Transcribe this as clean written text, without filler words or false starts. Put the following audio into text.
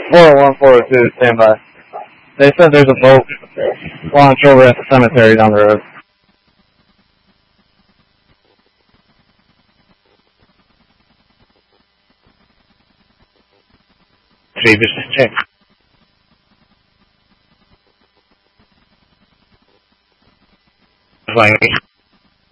401, 402, stand by. They said there's a boat launch over at the cemetery down the road. Davis, check. Flying.